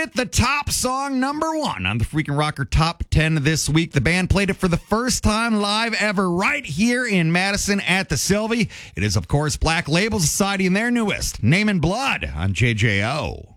it the top song #1 on the Freaking Rocker Top 10 this week. The band played it for the first time live ever right here in Madison at the Sylvie. It is, of course, Black Label Society and their newest, Name in Blood on JJO.